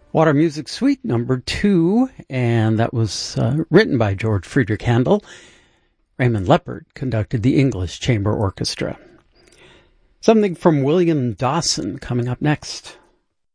Water Music Suite number 2, and that was written by George Friedrich Handel. Raymond Leppert conducted the English Chamber Orchestra. Something from William Dawson coming up next.